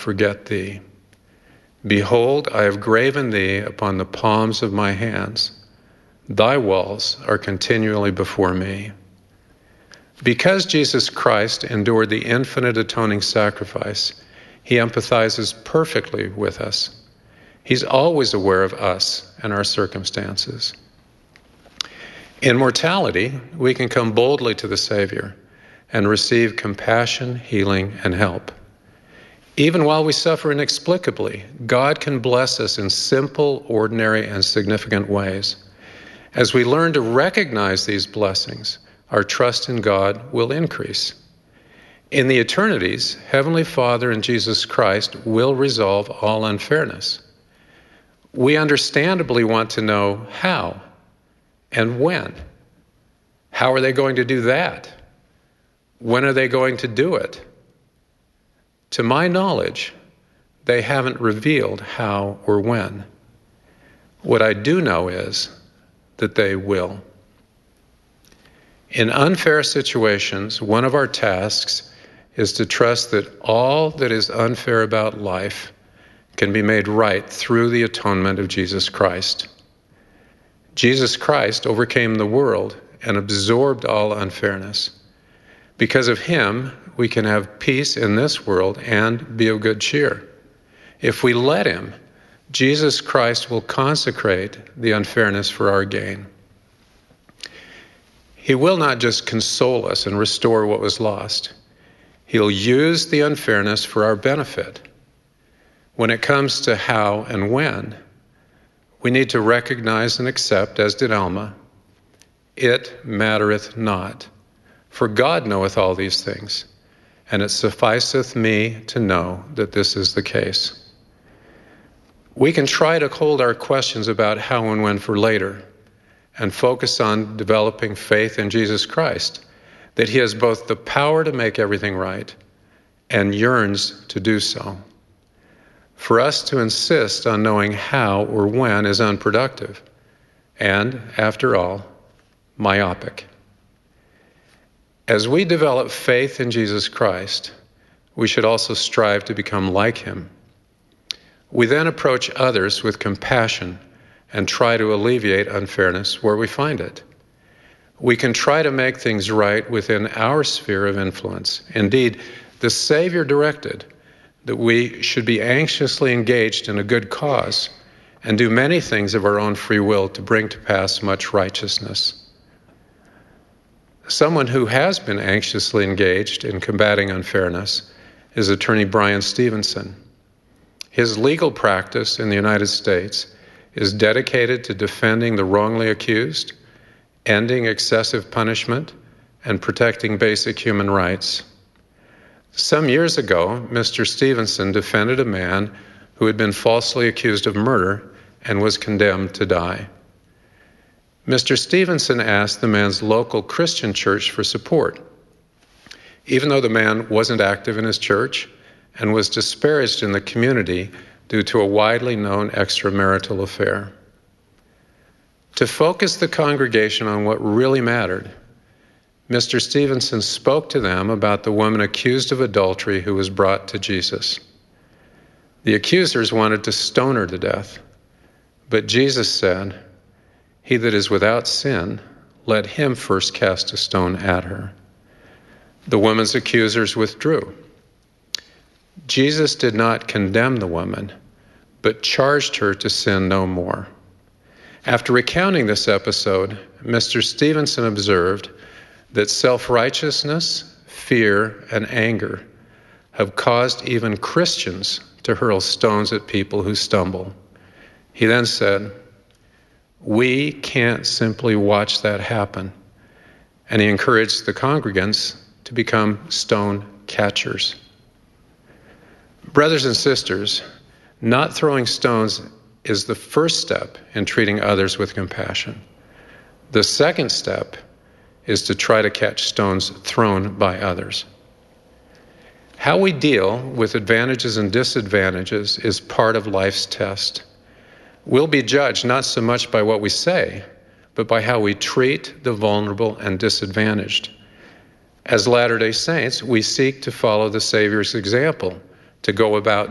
forget thee. Behold, I have graven thee upon the palms of my hands. Thy walls are continually before me. Because Jesus Christ endured the infinite atoning sacrifice, he empathizes perfectly with us. He's always aware of us and our circumstances. In mortality, we can come boldly to the Savior and receive compassion, healing, and help. Even while we suffer inexplicably, God can bless us in simple, ordinary, and significant ways. As we learn to recognize these blessings, our trust in God will increase. In the eternities, Heavenly Father and Jesus Christ will resolve all unfairness. We understandably want to know how and when. How are they going to do that? When are they going to do it? To my knowledge, they haven't revealed how or when. What I do know is that they will. In unfair situations, one of our tasks is to trust that all that is unfair about life can be made right through the atonement of Jesus Christ. Jesus Christ overcame the world and absorbed all unfairness. Because of him, we can have peace in this world and be of good cheer. If we let him, Jesus Christ will consecrate the unfairness for our gain. He will not just console us and restore what was lost. He'll use the unfairness for our benefit. When it comes to how and when, we need to recognize and accept, as did Alma, it mattereth not, for God knoweth all these things, and it sufficeth me to know that this is the case. We can try to hold our questions about how and when for later, and focus on developing faith in Jesus Christ, that he has both the power to make everything right and yearns to do so. For us to insist on knowing how or when is unproductive and, after all, myopic. As we develop faith in Jesus Christ, we should also strive to become like him. We then approach others with compassion and try to alleviate unfairness where we find it. We can try to make things right within our sphere of influence. Indeed, the Savior directed that we should be anxiously engaged in a good cause and do many things of our own free will to bring to pass much righteousness. Someone who has been anxiously engaged in combating unfairness is Attorney Bryan Stevenson. His legal practice in the United States is dedicated to defending the wrongly accused, ending excessive punishment, and protecting basic human rights. Some years ago, Mr. Stevenson defended a man who had been falsely accused of murder and was condemned to die. Mr. Stevenson asked the man's local Christian church for support, even though the man wasn't active in his church and was disparaged in the community due to a widely known extramarital affair. To focus the congregation on what really mattered, Mr. Stevenson spoke to them about the woman accused of adultery who was brought to Jesus. The accusers wanted to stone her to death, but Jesus said, "He that is without sin, let him first cast a stone at her." The woman's accusers withdrew. Jesus did not condemn the woman, but charged her to sin no more. After recounting this episode, Mr. Stevenson observed that self-righteousness, fear, and anger have caused even Christians to hurl stones at people who stumble. He then said, "We can't simply watch that happen," and he encouraged the congregants to become stone catchers. Brothers and sisters, not throwing stones is the first step in treating others with compassion. The second step is to try to catch stones thrown by others. How we deal with advantages and disadvantages is part of life's test. We'll be judged not so much by what we say, but by how we treat the vulnerable and disadvantaged. As Latter-day Saints, we seek to follow the Savior's example, to go about